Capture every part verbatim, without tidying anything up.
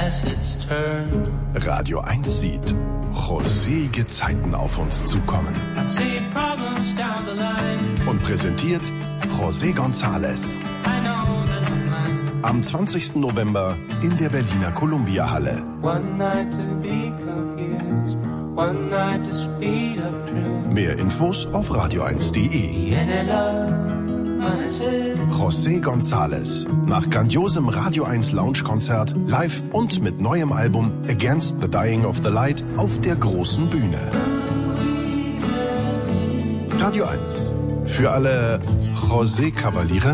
has its turn. Radio eins sieht rosige Zeiten auf uns zukommen. I see problems down the line. Und präsentiert José González. I know that I'm mine. Am zwanzigsten November in der Berliner Columbia-Halle. One night to be confused, one night to speed up truth. Mehr Infos auf radio eins punkt de. José González. Nach grandiosem Radio eins Lounge-Konzert, live und mit neuem Album Against the Dying of the Light auf der großen Bühne. Radio eins. Für alle José-Kavaliere.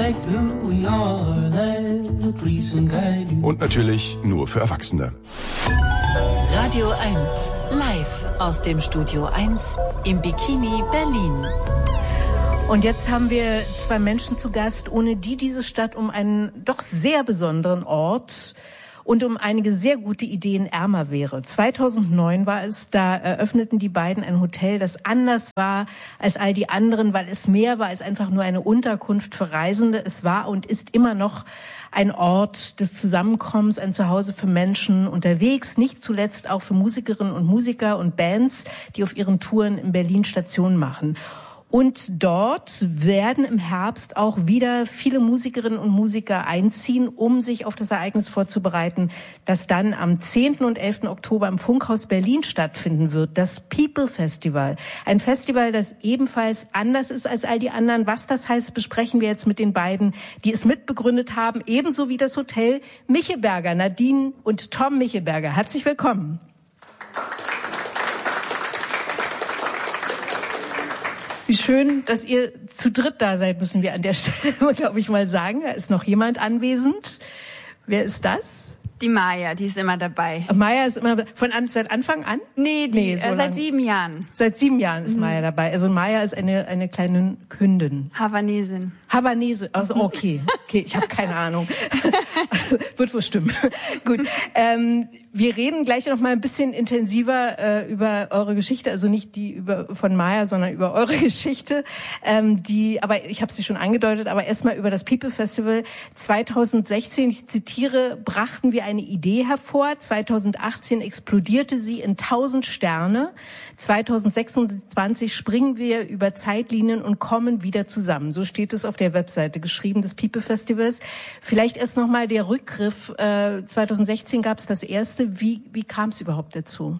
Und natürlich nur für Erwachsene. Radio eins. Live aus dem Studio eins im Bikini Berlin. Und jetzt haben wir zwei Menschen zu Gast, ohne die diese Stadt um einen doch sehr besonderen Ort und um einige sehr gute Ideen ärmer wäre. zweitausendneun war es, da eröffneten die beiden ein Hotel, das anders war als all die anderen, weil es mehr war als einfach nur eine Unterkunft für Reisende. Es war und ist immer noch ein Ort des Zusammenkommens, ein Zuhause für Menschen unterwegs, nicht zuletzt auch für Musikerinnen und Musiker und Bands, die auf ihren Touren in Berlin Station machen. Und dort werden im Herbst auch wieder viele Musikerinnen und Musiker einziehen, um sich auf das Ereignis vorzubereiten, das dann am zehnten und elften Oktober im Funkhaus Berlin stattfinden wird, das People Festival. Ein Festival, das ebenfalls anders ist als all die anderen. Was das heißt, besprechen wir jetzt mit den beiden, die es mitbegründet haben, ebenso wie das Hotel Michelberger, Nadine und Tom Michelberger. Herzlich willkommen. Wie schön, dass ihr zu dritt da seid, müssen wir an der Stelle, glaube ich, mal sagen. Da ist noch jemand anwesend. Wer ist das? Die Maya, die ist immer dabei. Maya ist immer von an, seit Anfang an? Nee, die, nee so äh, seit sieben Jahren. Seit sieben Jahren ist mhm. Maya dabei. Also Maya ist eine eine kleine Hündin. Havanesin. Havanese. Also okay, okay, ich habe keine Ahnung. Wird wohl stimmen. Gut. Ähm, wir reden gleich noch mal ein bisschen intensiver äh, über eure Geschichte, also nicht die über von Maya, sondern über eure Geschichte. Ähm, die, aber ich habe sie schon angedeutet. Aber erstmal über das People Festival zweitausendsechzehn. Ich zitiere: Brachten wir eine Idee hervor. zweitausendachtzehn explodierte sie in tausend Sterne. zweitausendsechsundzwanzig springen wir über Zeitlinien und kommen wieder zusammen. So steht es auf der Webseite geschrieben des People Festivals. Vielleicht erst noch mal der Rückgriff. Äh, zweitausendsechzehn gab es das erste. Wie, wie kam es überhaupt dazu?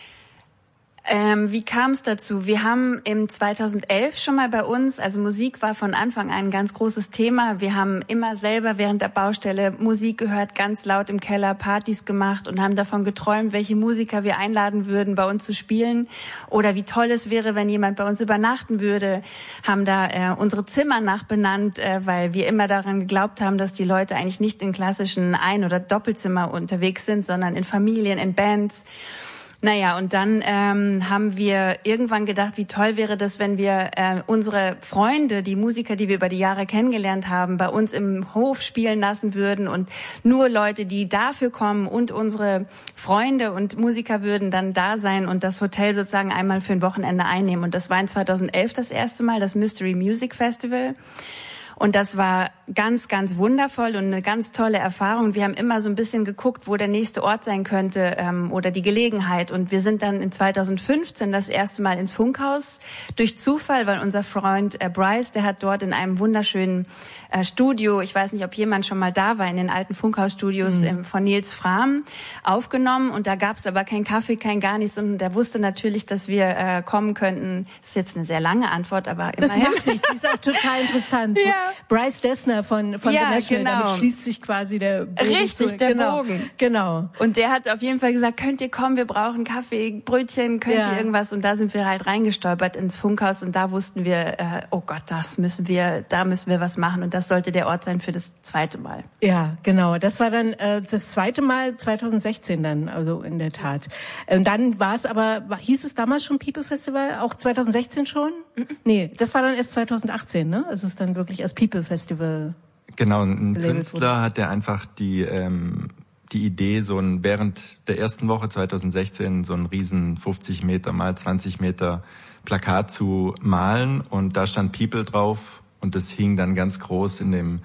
Ähm, wie kam es dazu? Wir haben im zweitausendelf schon mal bei uns, also Musik war von Anfang an ein ganz großes Thema. Wir haben immer selber während der Baustelle Musik gehört, ganz laut im Keller, Partys gemacht und haben davon geträumt, welche Musiker wir einladen würden, bei uns zu spielen oder wie toll es wäre, wenn jemand bei uns übernachten würde. Haben da äh, unsere Zimmer nachbenannt, äh, weil wir immer daran geglaubt haben, dass die Leute eigentlich nicht in klassischen Ein- oder Doppelzimmer unterwegs sind, sondern in Familien, in Bands. Naja, und dann ähm, haben wir irgendwann gedacht, wie toll wäre das, wenn wir äh, unsere Freunde, die Musiker, die wir über die Jahre kennengelernt haben, bei uns im Hof spielen lassen würden und nur Leute, die dafür kommen und unsere Freunde und Musiker würden dann da sein und das Hotel sozusagen einmal für ein Wochenende einnehmen. Und das war in zweitausendelf das erste Mal, das Mystery Music Festival. Und das war ganz, ganz wundervoll und eine ganz tolle Erfahrung. Wir haben immer so ein bisschen geguckt, wo der nächste Ort sein könnte ähm, oder die Gelegenheit. Und wir sind dann in zweitausendfünfzehn das erste Mal ins Funkhaus durch Zufall, weil unser Freund äh, Bryce, der hat dort in einem wunderschönen äh, Studio, ich weiß nicht, ob jemand schon mal da war, in den alten Funkhausstudios mhm. ähm, von Nils Frahm aufgenommen. Und da gab es aber keinen Kaffee, kein gar nichts. Und der wusste natürlich, dass wir äh, kommen könnten. Das ist jetzt eine sehr lange Antwort, aber immerhin. Das macht nichts, das ist auch total interessant. Ja. Bryce Dessner von, von ja, The National, genau. damit schließt sich quasi der Bogen. Richtig, zu, der genau, Bogen. Genau. Und der hat auf jeden Fall gesagt, könnt ihr kommen, wir brauchen Kaffee, Brötchen, könnt ja. ihr irgendwas? Und da sind wir halt reingestolpert ins Funkhaus und da wussten wir, äh, oh Gott, das müssen wir, da müssen wir was machen und das sollte der Ort sein für das zweite Mal. Ja, genau. Das war dann äh, das zweite Mal zweitausendsechzehn dann, also in der Tat. Und dann war es aber, hieß es damals schon People Festival, auch zweitausendsechzehn schon? Mhm. Nee, das war dann erst zweitausendachtzehn, ne? Es ist dann wirklich als People Festival. Genau, ein Künstler hat der einfach die ähm, die Idee, so ein während der ersten Woche zweitausendsechzehn so ein riesen fünfzig Meter mal zwanzig Meter Plakat zu malen und da stand People drauf und das hing dann ganz groß in dem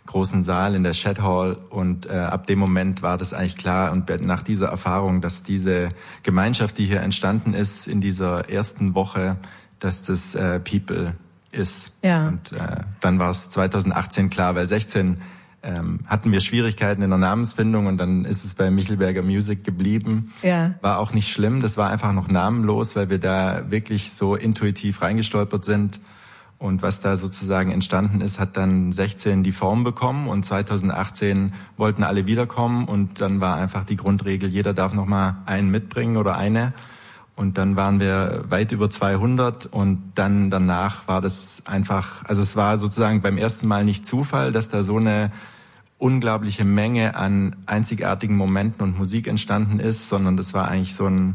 großen Saal in der Shed Hall und äh, ab dem Moment war das eigentlich klar und nach dieser Erfahrung, dass diese Gemeinschaft, die hier entstanden ist in dieser ersten Woche, dass das äh, People ist. Ja. Und äh, dann war es zwanzig achtzehn klar, weil sechzehn ähm, hatten wir Schwierigkeiten in der Namensfindung und dann ist es bei Michelberger Music geblieben. Ja. War auch nicht schlimm, das war einfach noch namenlos, weil wir da wirklich so intuitiv reingestolpert sind. Und was da sozusagen entstanden ist, hat dann sechzehn die Form bekommen und zwanzig achtzehn wollten alle wiederkommen und dann war einfach die Grundregel, jeder darf noch mal einen mitbringen oder eine. Und dann waren wir weit über zweihundert und dann danach war das einfach, also es war sozusagen beim ersten Mal nicht Zufall, dass da so eine unglaubliche Menge an einzigartigen Momenten und Musik entstanden ist, sondern das war eigentlich so ein,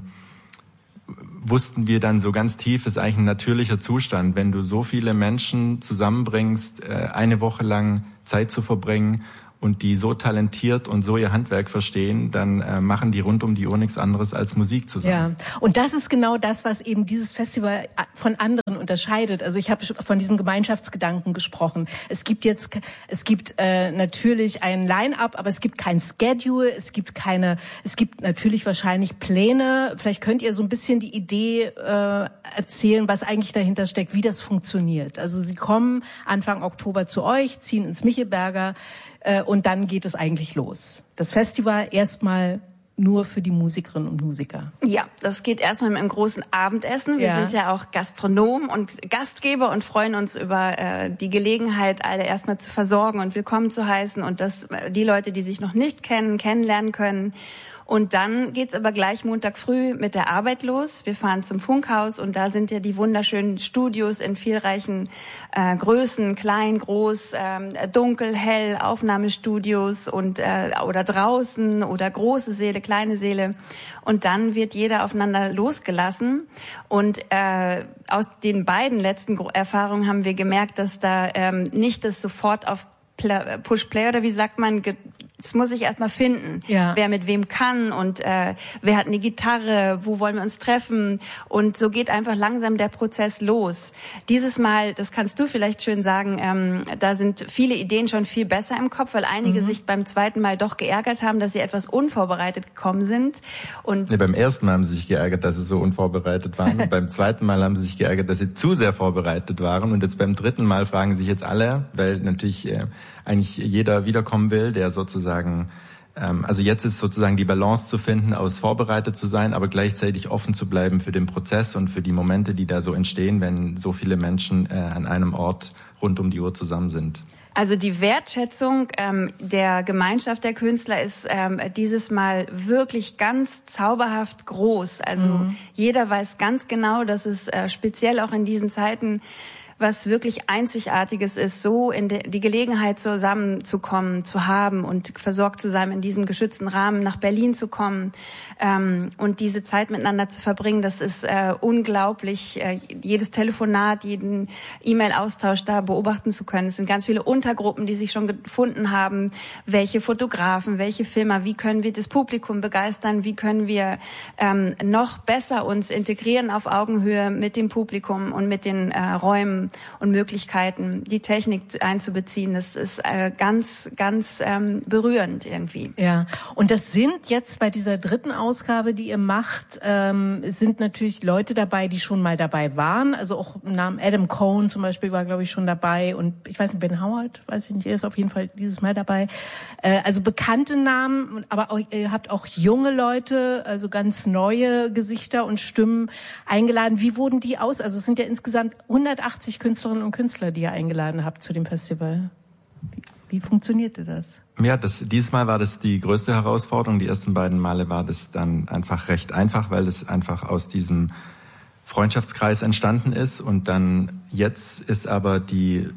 wussten wir dann so ganz tief, ist eigentlich ein natürlicher Zustand, wenn du so viele Menschen zusammenbringst, eine Woche lang Zeit zu verbringen und die so talentiert und so ihr Handwerk verstehen, dann äh, machen die rund um die Uhr nichts anderes als Musik zusammen. Ja, und das ist genau das, was eben dieses Festival von anderen unterscheidet. Also ich habe von diesem Gemeinschaftsgedanken gesprochen. Es gibt jetzt, es gibt äh, natürlich ein Line-up, aber es gibt kein Schedule, es gibt keine, es gibt natürlich wahrscheinlich Pläne. Vielleicht könnt ihr so ein bisschen die Idee äh, erzählen, was eigentlich dahinter steckt, wie das funktioniert. Also sie kommen Anfang Oktober zu euch, ziehen ins Michelberger, und dann geht es eigentlich los. Das Festival erstmal nur für die Musikerinnen und Musiker. Ja, das geht erstmal mit einem großen Abendessen. Wir ja. sind ja auch Gastronomen und Gastgeber und freuen uns über äh, die Gelegenheit, alle erstmal zu versorgen und willkommen zu heißen und dass die Leute, die sich noch nicht kennen, kennenlernen können. Und dann geht's aber gleich Montag früh mit der Arbeit los. Wir fahren zum Funkhaus und da sind ja die wunderschönen Studios in vielreichen äh, Größen, klein, groß, äh, dunkel, hell, Aufnahmestudios und äh, oder draußen oder große Säle, kleine Säle. Und dann wird jeder aufeinander losgelassen. Und äh, aus den beiden letzten Erfahrungen haben wir gemerkt, dass da ähm, nicht das sofort auf Push-Play oder wie sagt man, das muss ich erstmal finden, ja. wer mit wem kann und äh, wer hat eine Gitarre, wo wollen wir uns treffen und so geht einfach langsam der Prozess los. Dieses Mal, das kannst du vielleicht schön sagen, ähm, da sind viele Ideen schon viel besser im Kopf, weil einige mhm. sich beim zweiten Mal doch geärgert haben, dass sie etwas unvorbereitet gekommen sind. Und nee, beim ersten Mal haben sie sich geärgert, dass sie so unvorbereitet waren und beim zweiten Mal haben sie sich geärgert, dass sie zu sehr vorbereitet waren und jetzt beim dritten Mal fragen sich jetzt alle, weil natürlich äh, eigentlich jeder wiederkommen will, der sozusagen, ähm, also jetzt ist sozusagen die Balance zu finden, aus vorbereitet zu sein, aber gleichzeitig offen zu bleiben für den Prozess und für die Momente, die da so entstehen, wenn so viele Menschen äh, an einem Ort rund um die Uhr zusammen sind. Also die Wertschätzung ähm, der Gemeinschaft der Künstler ist ähm, dieses Mal wirklich ganz zauberhaft groß. Also mhm. jeder weiß ganz genau, dass es äh, speziell auch in diesen Zeiten was wirklich Einzigartiges ist, so in de, die Gelegenheit zusammenzukommen, zu haben und versorgt zu sein, in diesem geschützten Rahmen nach Berlin zu kommen ähm, und diese Zeit miteinander zu verbringen, das ist äh, unglaublich. Äh, jedes Telefonat, jeden E-Mail-Austausch da beobachten zu können. Es sind ganz viele Untergruppen, die sich schon gefunden haben. Welche Fotografen, welche Filmer, wie können wir das Publikum begeistern, wie können wir ähm, noch besser uns integrieren auf Augenhöhe mit dem Publikum und mit den äh, Räumen und Möglichkeiten, die Technik einzubeziehen. Das ist äh, ganz, ganz ähm, berührend irgendwie. Ja, und das sind jetzt bei dieser dritten Ausgabe, die ihr macht, ähm, sind natürlich Leute dabei, die schon mal dabei waren. Also auch im Namen Adam Cohen zum Beispiel war, glaube ich, schon dabei. Und ich weiß nicht, Ben Howard, weiß ich nicht, er ist auf jeden Fall dieses Mal dabei. Äh, also bekannte Namen, aber auch, ihr habt auch junge Leute, also ganz neue Gesichter und Stimmen eingeladen. Wie wurden die aus? Also es sind ja insgesamt hundertachtzig Künstlerinnen und Künstler, die ihr eingeladen habt zu dem Festival. Wie, wie funktionierte das? Ja, das, dieses Mal war das die größte Herausforderung. Die ersten beiden Male war das dann einfach recht einfach, weil es einfach aus diesem Freundschaftskreis entstanden ist. Und dann jetzt ist aber die,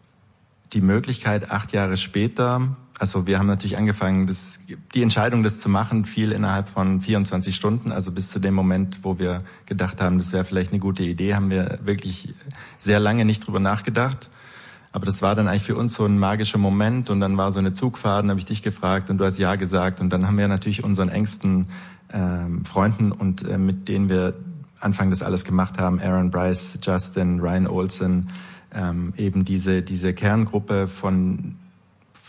die Möglichkeit, acht Jahre später, also wir haben natürlich angefangen, das, die Entscheidung, das zu machen, fiel innerhalb von vierundzwanzig Stunden. Also bis zu dem Moment, wo wir gedacht haben, das wäre vielleicht eine gute Idee, haben wir wirklich sehr lange nicht drüber nachgedacht. Aber das war dann eigentlich für uns so ein magischer Moment. Und dann war so eine Zugfahrt, dann habe ich dich gefragt und du hast ja gesagt. Und dann haben wir natürlich unseren engsten ähm, Freunden und äh, mit denen wir Anfang das alles gemacht haben, Aaron Bryce, Justin, Ryan Olsen, ähm, eben diese diese Kerngruppe von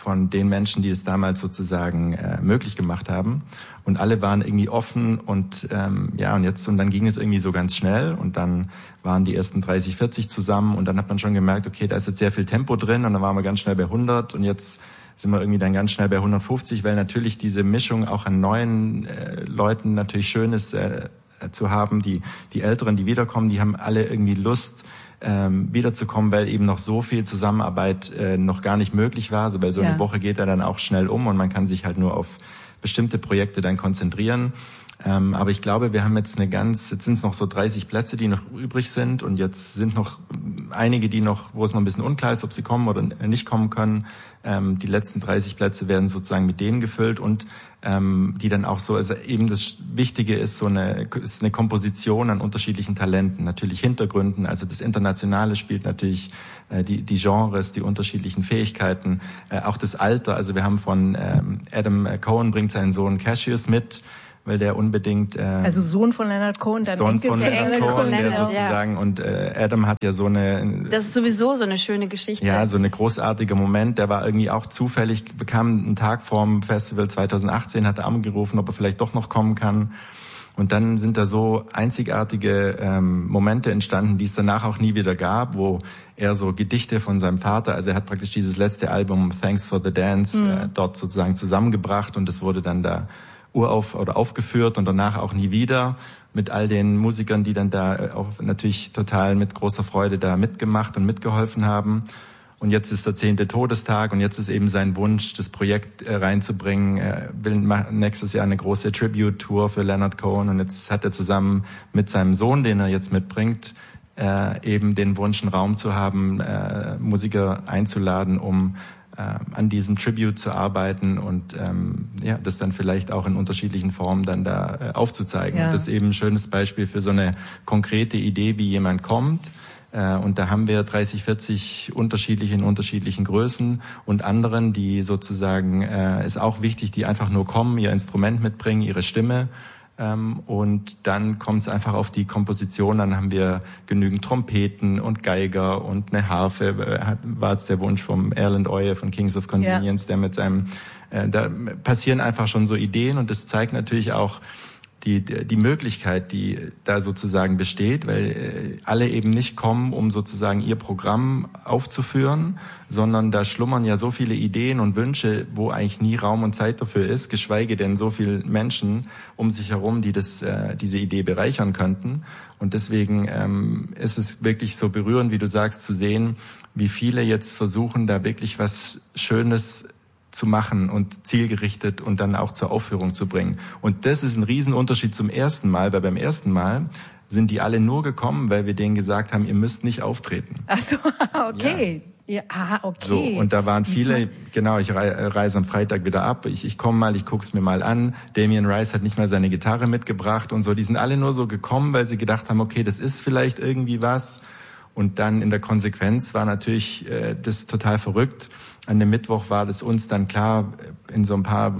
von den Menschen, die es damals sozusagen äh, möglich gemacht haben. Und alle waren irgendwie offen und ähm, ja und jetzt und dann ging es irgendwie so ganz schnell und dann waren die ersten dreißig, vierzig zusammen und dann hat man schon gemerkt, okay, da ist jetzt sehr viel Tempo drin und dann waren wir ganz schnell bei hundert und jetzt sind wir irgendwie dann ganz schnell bei hundertfünfzig, weil natürlich diese Mischung auch an neuen äh, Leuten natürlich schön ist äh, zu haben. Die die Älteren, die wiederkommen, die haben alle irgendwie Lust ähm, wiederzukommen, weil eben noch so viel Zusammenarbeit äh, noch gar nicht möglich war. Also weil so ja. eine Woche geht ja dann auch schnell um und man kann sich halt nur auf bestimmte Projekte dann konzentrieren. Ähm, aber ich glaube, wir haben jetzt eine ganz, jetzt sind es noch so dreißig Plätze, die noch übrig sind und jetzt sind noch einige, die noch, wo es noch ein bisschen unklar ist, ob sie kommen oder nicht kommen können. Ähm, die letzten dreißig Plätze werden sozusagen mit denen gefüllt und ähm, die dann auch so, also eben das Wichtige ist so eine, ist eine Komposition an unterschiedlichen Talenten, natürlich Hintergründen, also das Internationale spielt natürlich äh, die, die Genres, die unterschiedlichen Fähigkeiten, äh, auch das Alter, also wir haben von ähm, Adam Cohen bringt seinen Sohn Cassius mit, weil der unbedingt... Äh, also Sohn von Leonard Cohen, dann Sohn Enkel von Leonard Cohen, der Leonard, sozusagen, ja. und äh, Adam hat ja so eine... Das ist sowieso so eine schöne Geschichte. Ja, so eine großartige Moment, der war irgendwie auch zufällig, bekam einen Tag vorm Festival zwanzig achtzehn, hat er angerufen, ob er vielleicht doch noch kommen kann. Und dann sind da so einzigartige ähm, Momente entstanden, die es danach auch nie wieder gab, wo er so Gedichte von seinem Vater, also er hat praktisch dieses letzte Album Thanks for the Dance mhm. äh, dort sozusagen zusammengebracht und es wurde dann da urauf oder aufgeführt und danach auch nie wieder mit all den Musikern, die dann da auch natürlich total mit großer Freude da mitgemacht und mitgeholfen haben. Und jetzt ist der zehnte Todestag und jetzt ist eben sein Wunsch, das Projekt äh, reinzubringen. Er will nächstes Jahr eine große Tribute-Tour für Leonard Cohen und jetzt hat er zusammen mit seinem Sohn, den er jetzt mitbringt, äh, eben den Wunsch, einen Raum zu haben, äh, Musiker einzuladen, um äh, an diesem Tribute zu arbeiten und ähm, ja, das dann vielleicht auch in unterschiedlichen Formen dann da äh, aufzuzeigen. Ja. Und das ist eben ein schönes Beispiel für so eine konkrete Idee, wie jemand kommt. Und da haben wir dreißig, vierzig unterschiedliche in unterschiedlichen Größen und anderen, die sozusagen, äh, ist auch wichtig, die einfach nur kommen, ihr Instrument mitbringen, ihre Stimme. Ähm, und dann kommt es einfach auf die Komposition. Dann haben wir genügend Trompeten und Geiger und eine Harfe. Hat, war jetzt der Wunsch vom Erland Oye von Kings of Convenience, ja. der mit seinem, äh, da passieren einfach schon so Ideen und das zeigt natürlich auch, die die Möglichkeit, die da sozusagen besteht, weil alle eben nicht kommen, um sozusagen ihr Programm aufzuführen, sondern da schlummern ja so viele Ideen und Wünsche, wo eigentlich nie Raum und Zeit dafür ist, geschweige denn so viele Menschen um sich herum, die das äh, diese Idee bereichern könnten. Und deswegen ähm, ist es wirklich so berührend, wie du sagst, zu sehen, wie viele jetzt versuchen, da wirklich was Schönes zu machen und zielgerichtet und dann auch zur Aufführung zu bringen. Und das ist ein Riesenunterschied zum ersten Mal, weil beim ersten Mal sind die alle nur gekommen, weil wir denen gesagt haben, ihr müsst nicht auftreten. Ach so, okay. Ja, aha, okay. So, und da waren viele, genau, ich reise am Freitag wieder ab, ich, ich komme mal, ich guck's mir mal an. Damien Rice hat nicht mal seine Gitarre mitgebracht und so. Die sind alle nur so gekommen, weil sie gedacht haben, okay, das ist vielleicht irgendwie was. Und dann in der Konsequenz war natürlich äh, das total verrückt. An dem Mittwoch war das uns dann klar in so ein paar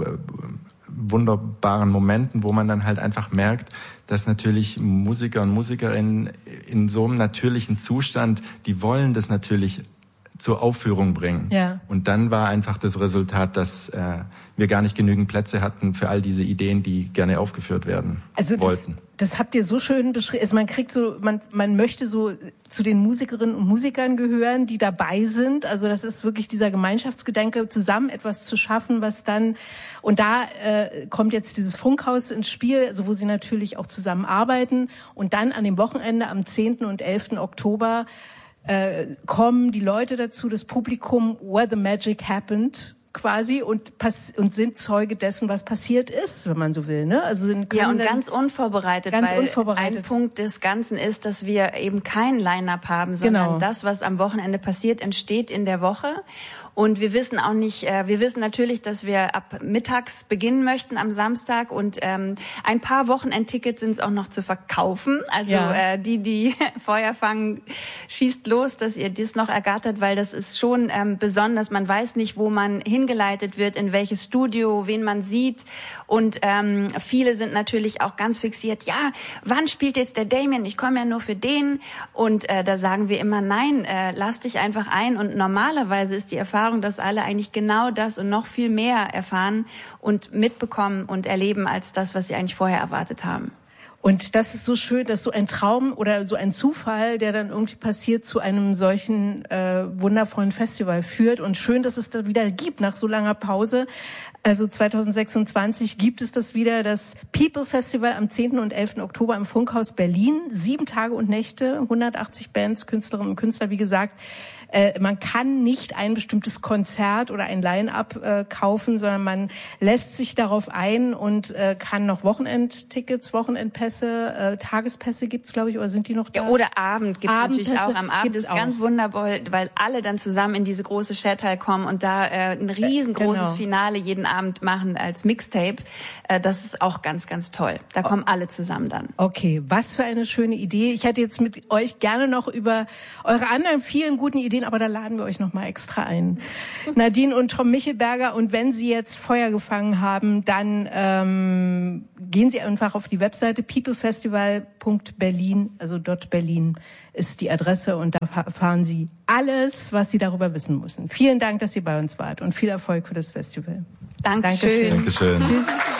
wunderbaren Momenten, wo man dann halt einfach merkt, dass natürlich Musiker und Musikerinnen in so einem natürlichen Zustand, die wollen das natürlich zur Aufführung bringen. Ja. Und dann war einfach das Resultat, dass äh, wir gar nicht genügend Plätze hatten für all diese Ideen, die gerne aufgeführt werden also wollten. Das, das habt ihr so schön beschrieben. Also man kriegt so, man man möchte so zu den Musikerinnen und Musikern gehören, die dabei sind. Also das ist wirklich dieser Gemeinschaftsgedanke, zusammen etwas zu schaffen, was dann, und da äh, kommt jetzt dieses Funkhaus ins Spiel, also wo sie natürlich auch zusammenarbeiten. Und dann an dem Wochenende am zehnten und elften Oktober Äh, kommen die Leute dazu, das Publikum, where the magic happened, quasi, und pass- und sind Zeuge dessen, was passiert ist, wenn man so will, ne? Also sind, ja, und ganz unvorbereitet, ganz weil unvorbereitet. ein Punkt des Ganzen ist, dass wir eben kein Line-Up haben, sondern genau. das, was am Wochenende passiert, entsteht in der Woche. Und wir wissen auch nicht, äh, wir wissen natürlich, dass wir ab mittags beginnen möchten am Samstag und ähm, ein paar Wochenendtickets sind es auch noch zu verkaufen. Also ja. äh, die, die Feuer fangen, schießt los, dass ihr das noch ergattert, weil das ist schon ähm, besonders. Man weiß nicht, wo man hingeleitet wird, in welches Studio, wen man sieht. Und ähm, viele sind natürlich auch ganz fixiert, ja, wann spielt jetzt der Damien? Ich komme ja nur für den. Und äh, da sagen wir immer, nein, äh, lass dich einfach ein. Und normalerweise ist die Erfahrung, Erfahrung, dass alle eigentlich genau das und noch viel mehr erfahren und mitbekommen und erleben als das, was sie eigentlich vorher erwartet haben. Und das ist so schön, dass so ein Traum oder so ein Zufall, der dann irgendwie passiert, zu einem solchen äh, wundervollen Festival führt. Und schön, dass es das wieder gibt nach so langer Pause. Also zwanzig sechsundzwanzig gibt es das wieder, das People Festival am zehnten und elften Oktober im Funkhaus Berlin. Sieben Tage und Nächte, hundertachtzig Bands, Künstlerinnen und Künstler, wie gesagt. Äh, man kann nicht ein bestimmtes Konzert oder ein Line-Up äh, kaufen, sondern man lässt sich darauf ein und äh, kann noch Wochenendtickets, Wochenendpässe, äh, Tagespässe gibt's, glaube ich, oder sind die noch da? Ja, oder Abend gibt es natürlich auch. Am Abend ist auch. Ganz wundervoll, weil alle dann zusammen in diese große Shareteil kommen und da äh, ein riesengroßes genau. Finale jeden Abend machen als Mixtape. Äh, das ist auch ganz, ganz toll. Da kommen alle zusammen dann. Okay, was für eine schöne Idee. Ich hätte jetzt mit euch gerne noch über eure anderen vielen guten Ideen, aber da laden wir euch noch mal extra ein. Nadine und Tom Michelberger, und wenn Sie jetzt Feuer gefangen haben, dann ähm, gehen Sie einfach auf die Webseite peoplefestival punkt berlin, also dort Berlin ist die Adresse, und da erfahren Sie alles, was Sie darüber wissen müssen. Vielen Dank, dass ihr bei uns wart, und viel Erfolg für das Festival. Dankeschön. Dankeschön. Dankeschön. Tschüss.